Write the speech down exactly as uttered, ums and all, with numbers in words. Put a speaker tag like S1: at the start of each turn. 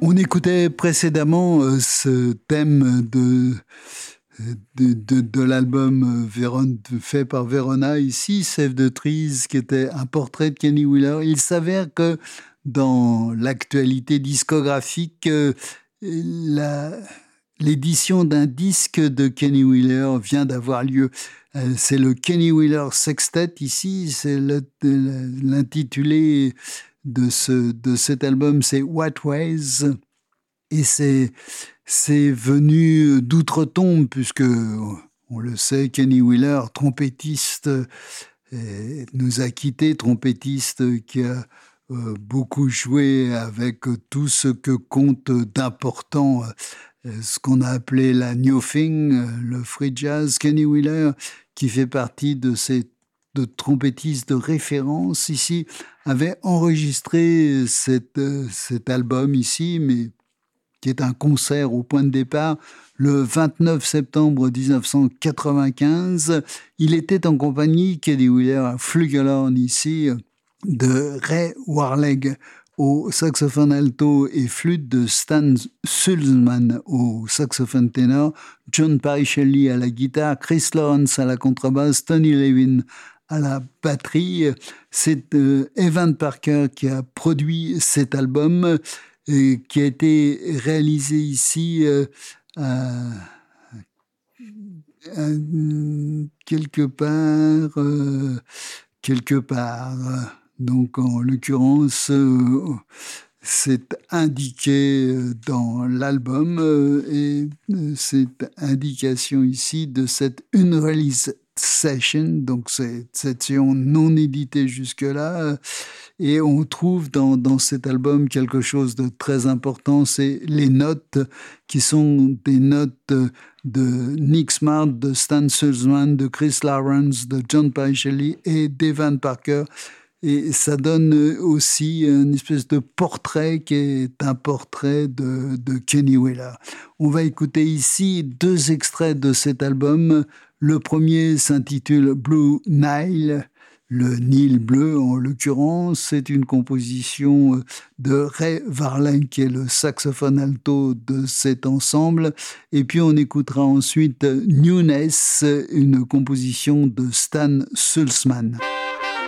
S1: On écoutait précédemment euh, ce thème de, de, de, de l'album Véron, fait par Verona, ici, Save the Trees, qui était un portrait de Kenny Wheeler. Il s'avère que dans l'actualité discographique, euh, la, l'édition d'un disque de Kenny Wheeler vient d'avoir lieu. Euh, c'est le Kenny Wheeler Sextet, ici, c'est le, l'intitulé de, ce, de cet album, c'est What Ways. Et c'est, c'est venu d'outre-tombe, puisque, on le sait, Kenny Wheeler, trompettiste, euh, nous a quittés, trompettiste qui a euh, beaucoup joué avec tout ce que compte d'important, euh, ce qu'on a appelé la New Thing, euh, le free jazz. Kenny Wheeler, qui fait partie de ces de trompettistes de référence ici, avait enregistré cette, euh, cet album ici, mais qui est un concert au point de départ, le vingt-neuf septembre dix-neuf cent quatre-vingt-quinze. Il était en compagnie, Kenny Wheeler, Flugelhorn ici, de Ray Warleg au saxophone alto et flûte, de Stan Sulzman au saxophone ténor, John Parishelli à la guitare, Chris Lawrence à la contrebasse, Tony Levin à la batterie. C'est euh, Evan Parker qui a produit cet album, euh, qui a été réalisé ici euh, à, à, quelque part, euh, quelque part. Donc, en l'occurrence, euh, c'est indiqué dans l'album euh, et cette indication ici de cette unreleased session, donc c'est cette session non éditée jusque-là, et on trouve dans, dans cet album quelque chose de très important, c'est les notes qui sont des notes de Nick Smart, de Stan Sulzman, de Chris Lawrence, de John Parishelli et d'Evan Parker. Et ça donne aussi une espèce de portrait qui est un portrait de, de Kenny Wheeler. On va écouter ici deux extraits de cet album. Le premier s'intitule Blue Nile, le Nil bleu en l'occurrence. C'est une composition de Ray Varlin, qui est le saxophone alto de cet ensemble. Et puis on écoutera ensuite Newness, une composition de Stan Sulzman.